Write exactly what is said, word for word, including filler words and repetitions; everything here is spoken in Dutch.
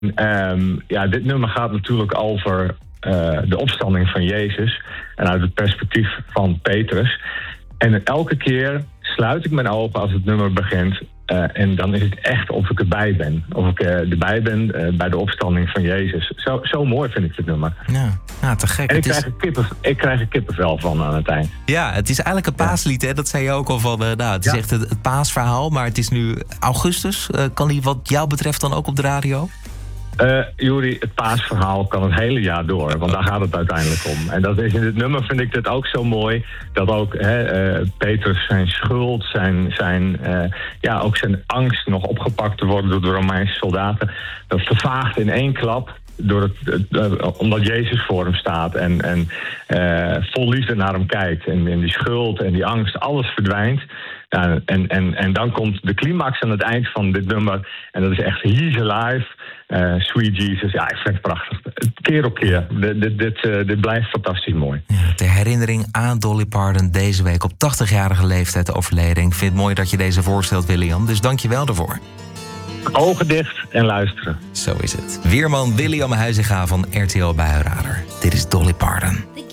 Um, ja, dit nummer gaat natuurlijk over uh, de opstanding van Jezus. En uit het perspectief van Petrus. En elke keer sluit ik mijn ogen als het nummer begint. Uh, en dan is het echt of ik erbij ben. Of ik uh, erbij ben uh, bij de opstanding van Jezus. Zo, zo mooi vind ik dit nummer. Ja, ja te gek. En ik, het krijg is... er kippen, ik krijg er kippenvel van aan het eind. Ja, het is eigenlijk een paaslied, hè? Dat zei je ook al van. Uh, nou, het is ja. echt het, het paasverhaal, maar het is nu augustus. Uh, kan die wat jou betreft dan ook op de radio? Uh, Juri, het paasverhaal kan het hele jaar door, want daar gaat het uiteindelijk om. En dat is in dit nummer vind ik dat ook zo mooi, dat ook hè, uh, Petrus zijn schuld, zijn, zijn, uh, ja, ook zijn angst nog opgepakt te worden door de Romeinse soldaten, dat vervaagt in één klap. Door het, uh, omdat Jezus voor hem staat en, en uh, vol liefde naar hem kijkt. En, en die schuld en die angst, alles verdwijnt. Ja, en, en, en dan komt de climax aan het eind van dit nummer. En dat is echt He's Alive, uh, Sweet Jesus. Ja, ik vind het prachtig. Keer op keer. Dit, dit, dit, uh, dit blijft fantastisch mooi. Ja, ter herinnering aan Dolly Parton deze week op tachtigjarige leeftijd overleden. Ik vind het mooi dat je deze voorstelt, William. Dus dank je wel daarvoor. Ogen dicht en luisteren. Zo is het. Weerman William Huizinga van R T L Buienradar. Dit is Dolly Parton.